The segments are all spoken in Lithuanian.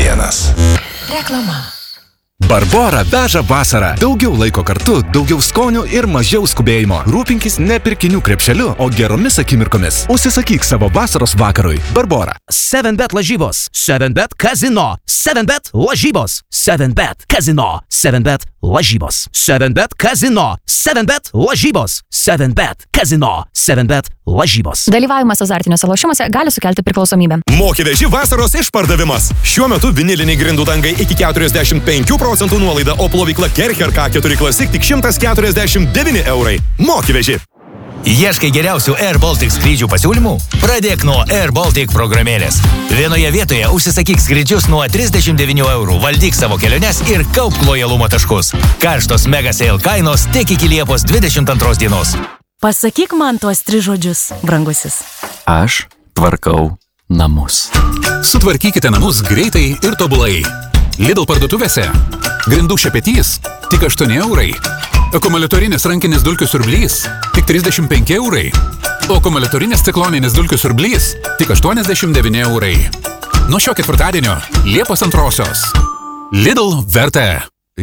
vienas. Reklama. Barbora veža vasarą. Daugiau laiko kartu, daugiau skonių ir mažiau skubėjimo. Rūpinkis ne pirkinių krepšeliu, o geromis akimirkomis. Užsisakyk savo vasaros vakarui. Barbora. 7bet lažybos. 7bet kazino. 7bet lažybos. 7bet kazino. 7bet lažybos. 7bet kazino. 7bet lažybos. 7bet kazino. 7bet lažybos. Dalyvavimas azartiniuose lošimuose gali sukelti priklausomybę. Moki veži vasaros išpardavimas. Šiuo metu viniliniai grindų dangai iki 45% nuolaida, o plovykla Kercher K4 Classic tik 149 eurai. Moki veži. Ieškai geriausių Air Baltic skrydžių pasiūlymų? Pradėk nuo Air Baltic programėlės. Vienoje vietoje užsisakyk skrydžius nuo 39 eurų, valdyk savo keliones ir kaupk lojalumo taškus. Karštos mega sale kainos tik iki Liepos 22 dienos. Pasakyk man tuos 3 žodžius, brangusis. Aš tvarkau namus. Sutvarkykite namus greitai ir tobulai. Lidl parduotuvėse. Grindų šepetys tik 8 eurai. Akumuliatorinis rankinis dulkių siurblys tik 35 eurai. O akumuliatorinis cikloninis dulkių siurblys tik 89 eurai. Nuo šio ketvirtadienio Liepos 2-osios. Lidl verta.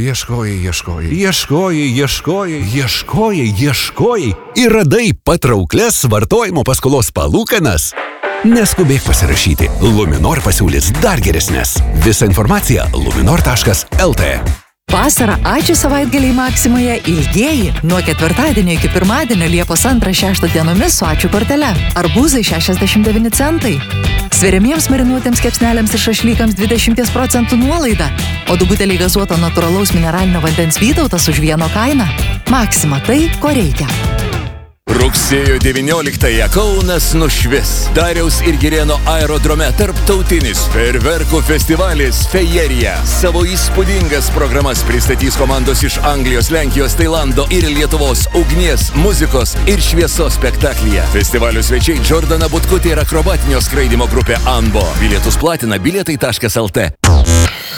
Ieškojai ir radai patrauklias vartojimo paskolos palūkanas. Neskubėk pasirašyti. Luminor pasiūlys dar geresnės. Visa informacija luminor.lt. Vasarą ačiū savaitgaliai Maksimoje ilgieji. Nuo ketvirtadienio iki pirmadienio Liepos 2-6 dienomis su ačiū kortele. Arbūzai 69 centai. Sveriamiems marinuotėms kepsneliams ir šašlykams 20% nuolaida. O 2 buteliai gazuoto natūralaus mineralinio vandens Vytautas už vieno kainą. Maksima tai, ko reikia. Rugsėjo 19-ąją Kaunas nušvis. Dariaus ir Girėno aerodrome tarptautinis fejerverkų festivalis Fejerija. Savo įspūdingas programas pristatys komandos iš Anglijos, Lenkijos, Tailando ir Lietuvos ugnies, muzikos ir šviesos spektaklyje. Festivalio svečiai Jordana Butkutė ir akrobatinio skraidymo grupė Anbo. Bilietus platina bilietai.lt.